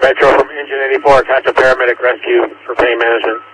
Metro from Engine 84, contact paramedic rescue for pain management.